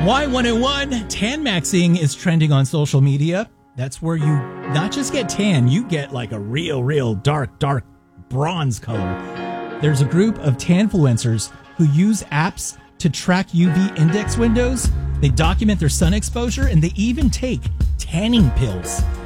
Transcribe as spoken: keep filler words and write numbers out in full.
Y one oh one, tan maxing is trending on social media. That's where you not just get tan, you get like a real, real dark, dark bronze color. There's a group of tanfluencers who use apps to track U V index windows. They document their sun exposure, and they even take tanning pills.